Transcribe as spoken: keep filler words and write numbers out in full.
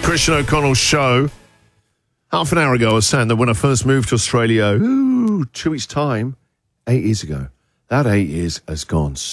Christian O'Connell show. Half an hour ago, I was saying that when I first moved to Australia, ooh, two weeks' time, eight years ago, that eight years has gone